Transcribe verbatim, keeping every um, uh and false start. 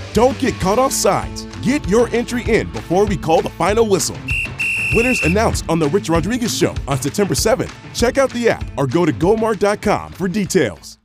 Don't get caught off sides. Get your entry in before we call the final whistle. Winners announced on The Rich Rodriguez Show on September seventh. Check out the app or go to Gomart dot com for details.